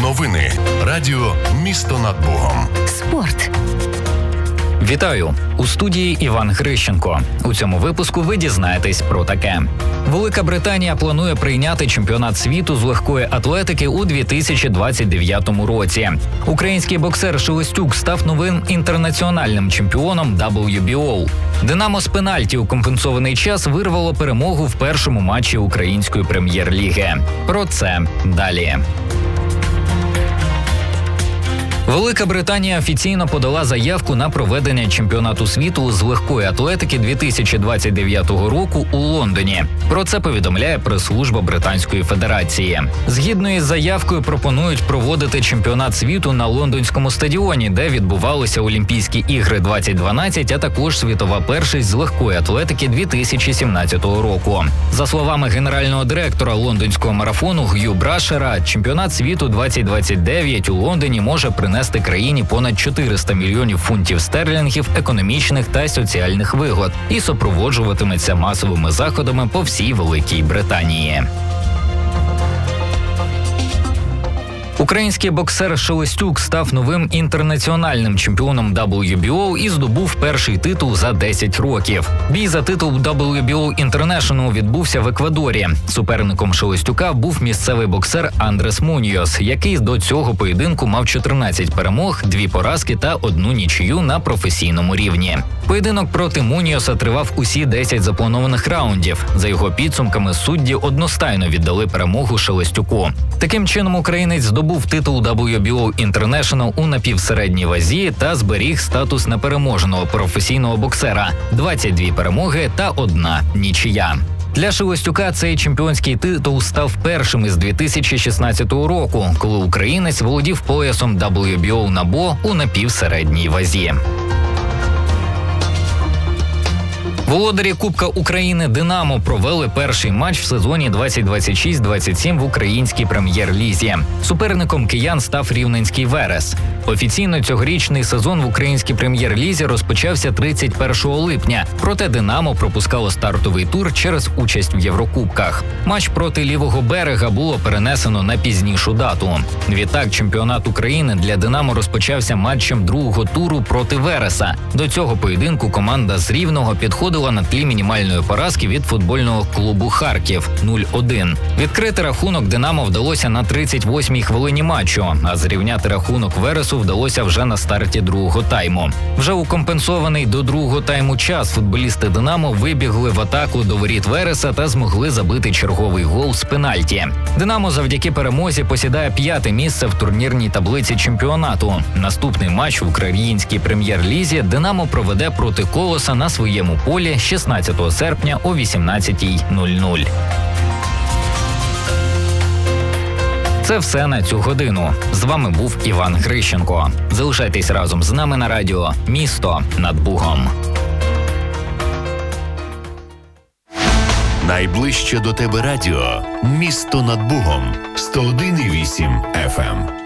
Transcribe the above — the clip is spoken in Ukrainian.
Новини. Радіо «Місто над Богом». Спорт. Вітаю! У студії Іван Грищенко. У цьому випуску ви дізнаєтесь про таке. Велика Британія планує прийняти чемпіонат світу з легкої атлетики у 2029 році. Український боксер Шелестюк став новим інтернаціональним чемпіоном WBO. «Динамо» з пенальті у компенсований час вирвало перемогу в першому матчі української прем'єр-ліги. Про це далі. Велика Британія офіційно подала заявку на проведення чемпіонату світу з легкої атлетики 2029 року у Лондоні. Про це повідомляє прес-служба Британської Федерації. Згідно із заявкою пропонують проводити чемпіонат світу на лондонському стадіоні, де відбувалися Олімпійські ігри 2012, а також світова першість з легкої атлетики 2017 року. За словами генерального директора лондонського марафону Г'ю Брашера, чемпіонат світу 2029 у Лондоні може принести країні понад 400 мільйонів фунтів стерлінгів економічних та соціальних вигод і супроводжуватиметься масовими заходами по всій Великій Британії. Український боксер Шелестюк став новим інтернаціональним чемпіоном WBO і здобув перший титул за 10 років. Бій за титул WBO International відбувся в Еквадорі. Суперником Шелестюка був місцевий боксер Андрес Муньйос, який до цього поєдинку мав 14 перемог, 2 поразки та 1 нічию на професійному рівні. Поєдинок проти Муньйоса тривав усі 10 запланованих раундів. За його підсумками, судді одностайно віддали перемогу Шелестюку. Таким чином, українець здобув титул WBO International у напівсередній вазі та зберіг статус непереможеного професійного боксера – 22 перемоги та 1 нічия. Для Шелестюка цей чемпіонський титул став першим із 2016 року, коли українець володів поясом WBO НАБО у напівсередній вазі. Володарі Кубка України «Динамо» провели перший матч в сезоні 2026-27 в українській прем'єр-лізі. Суперником киян став рівненський «Верес». Офіційно цьогорічний сезон в українській прем'єр-лізі розпочався 31 липня, проте «Динамо» пропускало стартовий тур через участь в Єврокубках. Матч проти «Лівого берега» було перенесено на пізнійшу дату. Відтак, чемпіонат України для «Динамо» розпочався матчем другого туру проти «Вереса». До цього поєдинку команда з Рівного підходила на тлі мінімальної поразки від футбольного клубу «Харків» 0-1. Відкрити рахунок «Динамо» вдалося на 38-й хвилині матчу, а зрівняти рахунок «Вересу» вдалося вже на старті другого тайму. Вже у компенсований до другого тайму час футболісти «Динамо» вибігли в атаку до воріт «Вереса» та змогли забити черговий гол з пенальті. «Динамо» завдяки перемозі посідає 5-те місце в турнірній таблиці чемпіонату. Наступний матч в українській прем'єр-лізі «Динамо» проведе проти «Колоса» на своєму полі 16 серпня о 18:00. Це все на цю годину. З вами був Іван Грищенко. Залишайтесь разом з нами на радіо «Місто над Бугом». Найближче до тебе радіо «Місто над Бугом» 101,8 FM.